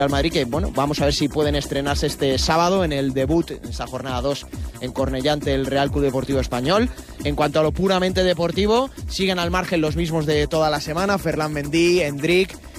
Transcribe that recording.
Real Madrid, que bueno, vamos a ver si pueden estrenarse este sábado en el debut, en esa jornada 2 en Cornellá ante el Real Club Deportivo Español. En cuanto a lo puramente deportivo, siguen al margen los mismos de toda la semana, Ferland Mendy, Endrick,